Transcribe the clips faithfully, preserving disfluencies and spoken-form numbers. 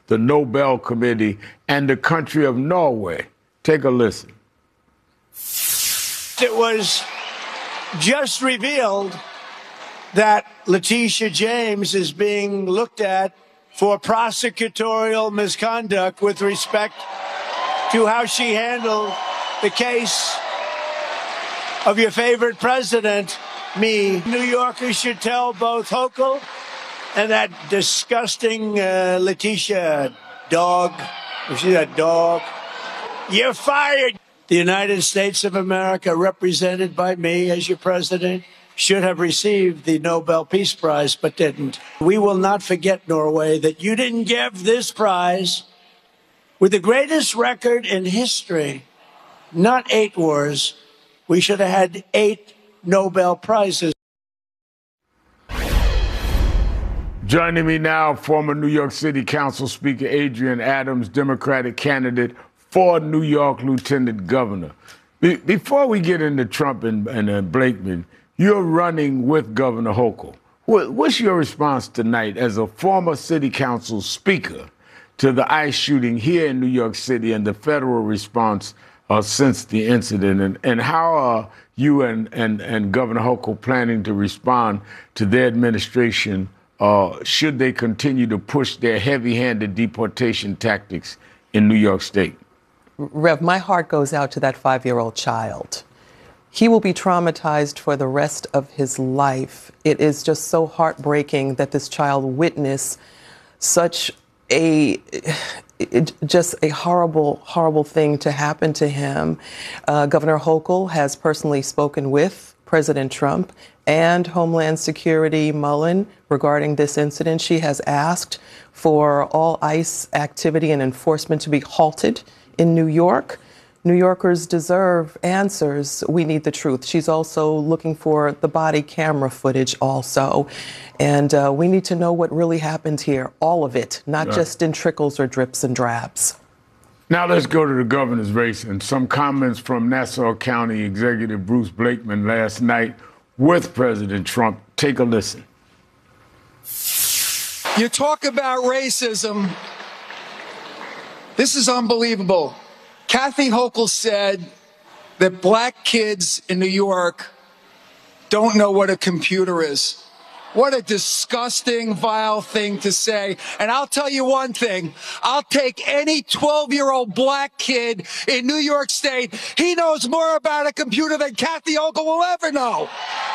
the Nobel Committee, and the country of Norway. Take a listen. It was just revealed that Letitia James is being looked at for prosecutorial misconduct with respect to how she handled the case of your favorite president, me. New Yorkers should tell both Hochul and that disgusting uh, Letitia dog, is she that dog? You're fired. The United States of America, represented by me as your president, should have received the Nobel Peace Prize, but didn't. We will not forget, Norway, that you didn't give this prize with the greatest record in history, not eight wars. We should have had eight Nobel Prizes. Joining me now, former New York City Council Speaker Adrienne Adams, Democratic candidate for New York Lieutenant Governor. Be- before we get into Trump and, and uh, Blakeman, you're running with Governor Hochul. What, what's your response tonight as a former City Council Speaker to the ICE shooting here in New York City and the federal response uh, since the incident? And, and how are you and, and, and Governor Hochul planning to respond to their administration uh, should they continue to push their heavy-handed deportation tactics in New York State? Rev, my heart goes out to that five-year-old child. He will be traumatized for the rest of his life. It is just so heartbreaking that this child witnessed such a, it, just a horrible, horrible thing to happen to him. Uh, Governor Hochul has personally spoken with President Trump and Homeland Security Mullen regarding this incident. She has asked for all ICE activity and enforcement to be halted in New York. New Yorkers deserve answers. We need the truth. She's also looking for the body camera footage also. And uh, we need to know what really happened here, all of it, not yeah. just in trickles or drips and drabs. Now let's go to the governor's race and some comments from Nassau County Executive Bruce Blakeman last night with President Trump. Take a listen. You talk about racism. This is unbelievable. Kathy Hochul said that black kids in New York don't know what a computer is. What a disgusting, vile thing to say. And I'll tell you one thing. I'll take any twelve-year-old black kid in New York State. He knows more about a computer than Kathy Hochul will ever know.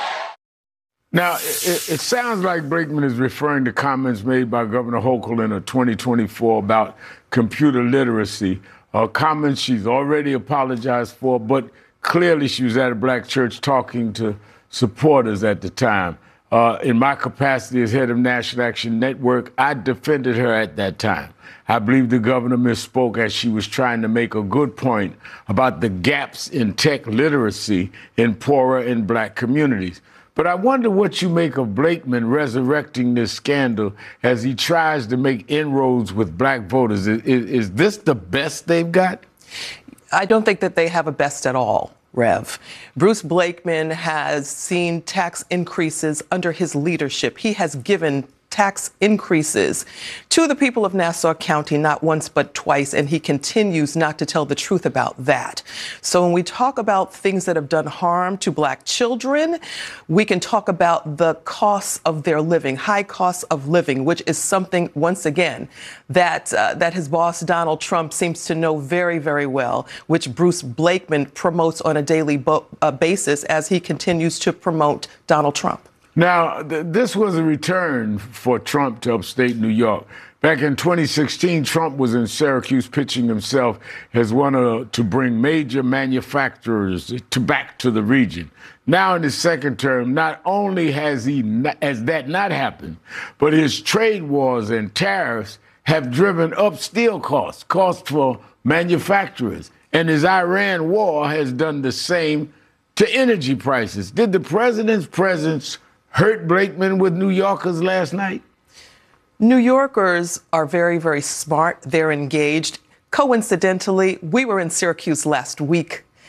Now, it, it sounds like Blakeman is referring to comments made by Governor Hochul in a twenty twenty-four about computer literacy, uh, comments she's already apologized for, but clearly she was at a black church talking to supporters at the time. Uh, in my capacity as head of National Action Network, I defended her at that time. I believe the governor misspoke as she was trying to make a good point about the gaps in tech literacy in poorer and black communities. But I wonder what you make of Blakeman resurrecting this scandal as he tries to make inroads with black voters. Is, is this the best they've got? I don't think that they have a best at all, Rev. Bruce Blakeman has seen tax increases under his leadership. He has given tax increases to the people of Nassau County, not once but twice, and he continues not to tell the truth about that. So when we talk about things that have done harm to black children, we can talk about the costs of their living, high costs of living, which is something, once again, that uh, that his boss, Donald Trump, seems to know very, very well, which Bruce Blakeman promotes on a daily bo- uh, basis as he continues to promote Donald Trump. Now, th- this was a return for Trump to upstate New York. Back in twenty sixteen, Trump was in Syracuse pitching himself as one uh, to bring major manufacturers to back to the region. Now in his second term, not only has he not, has that not happened, but his trade wars and tariffs have driven up steel costs, costs for manufacturers. And his Iran war has done the same to energy prices. Did the president's presence hurt Blakeman with New Yorkers last night? New Yorkers are very, very smart. They're engaged. Coincidentally, we were in Syracuse last week,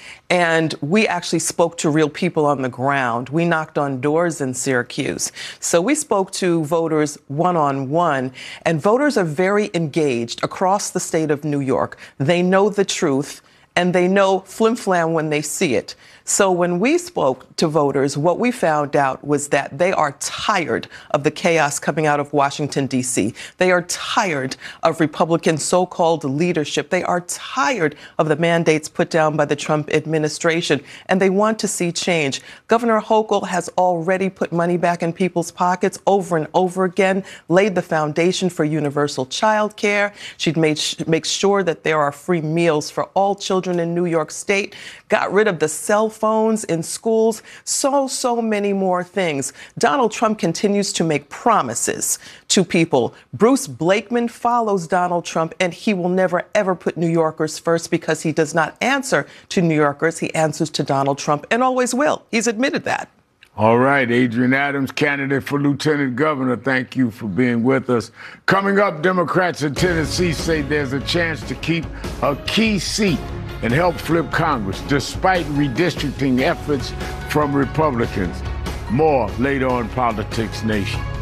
And we actually spoke to real people on the ground. We knocked on doors in Syracuse. So we spoke to voters one-on-one, and voters are very engaged across the state of New York. They know the truth, and they know flim-flam when they see it. So when we spoke to voters, what we found out was that they are tired of the chaos coming out of Washington, D C. They are tired of Republican so-called leadership. They are tired of the mandates put down by the Trump administration, and they want to see change. Governor Hochul has already put money back in people's pockets over and over again, laid the foundation for universal child care. She'd made sh- make sure that there are free meals for all children in New York State, got rid of the cell phones in schools, so, so many more things. Donald Trump continues to make promises to people. Bruce Blakeman follows Donald Trump, and he will never, ever put New Yorkers first because he does not answer to New Yorkers. He answers to Donald Trump and always will. He's admitted that. All right, Adrienne Adams, candidate for lieutenant governor, thank you for being with us. Coming up, Democrats in Tennessee say there's a chance to keep a key seat and help flip Congress, despite redistricting efforts from Republicans. More later on Politics Nation.